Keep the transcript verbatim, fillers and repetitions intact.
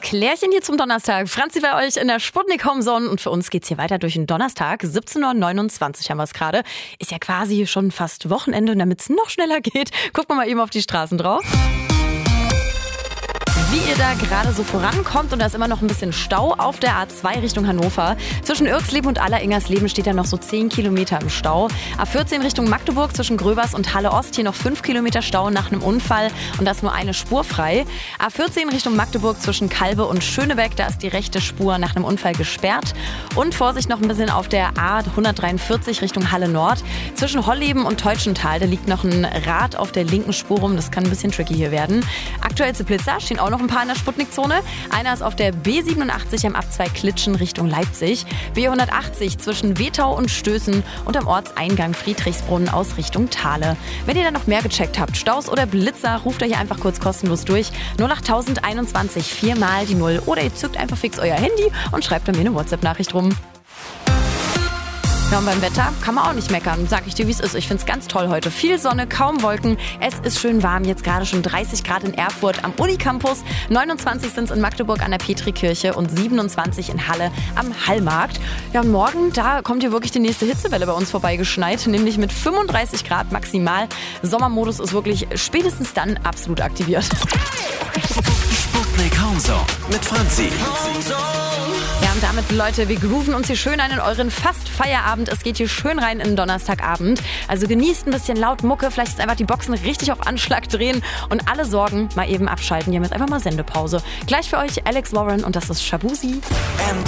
Klärchen hier zum Donnerstag. Franzi bei euch in der Sputnik Homezone und für uns geht's hier weiter durch den Donnerstag. siebzehn Uhr neunundzwanzig haben wir es gerade. Ist ja quasi schon fast Wochenende und damit es noch schneller geht, gucken wir mal eben auf die Straßen drauf. Wie ihr da gerade so vorankommt und da ist immer noch ein bisschen Stau auf der A zwei Richtung Hannover. Zwischen Irxleben und Aller-Ingersleben steht da noch so zehn Kilometer im Stau. A vierzehn Richtung Magdeburg zwischen Gröbers und Halle Ost hier noch fünf Kilometer Stau nach einem Unfall und da ist nur eine Spur frei. A vierzehn Richtung Magdeburg zwischen Kalbe und Schönebeck, da ist die rechte Spur nach einem Unfall gesperrt. Und Vorsicht noch ein bisschen auf der A hundertdreiundvierzig Richtung Halle Nord. Zwischen Holleben und Teutschental, da liegt noch ein Rad auf der linken Spur rum. Das kann ein bisschen tricky hier werden. Aktuellste Blitzer stehen auch noch ein paar in der Sputnik-Zone. Einer ist auf der B siebenundachtzig am Abzweig Klitschen Richtung Leipzig, B hundertachtzig zwischen Wetau und Stößen und am Ortseingang Friedrichsbrunn aus Richtung Thale. Wenn ihr da noch mehr gecheckt habt, Staus oder Blitzer, ruft euch einfach kurz kostenlos durch. null acht einundzwanzig, viermal die Null oder ihr zückt einfach fix euer Handy und schreibt mir eine WhatsApp-Nachricht rum. Ja, und beim Wetter kann man auch nicht meckern, sag ich dir, wie es ist. Ich find's ganz toll heute. Viel Sonne, kaum Wolken. Es ist schön warm, jetzt gerade schon dreißig Grad in Erfurt am Unicampus. neunundzwanzig sind es in Magdeburg an der Petrikirche und siebenundzwanzig in Halle am Hallmarkt. Ja, und morgen, da kommt hier wirklich die nächste Hitzewelle bei uns vorbeigeschneit, nämlich mit fünfunddreißig Grad maximal. Sommermodus ist wirklich spätestens dann absolut aktiviert. Sputnik Homezone mit Franzi. Ja, und damit, Leute, wir grooven uns hier schön ein in euren fast Feierabend. Es geht hier schön rein in den Donnerstagabend. Also genießt ein bisschen laut Mucke, vielleicht ist einfach die Boxen richtig auf Anschlag drehen und alle Sorgen mal eben abschalten. Hier mit einfach mal Sendepause. Gleich für euch Alex Warren und das ist Shabuzi.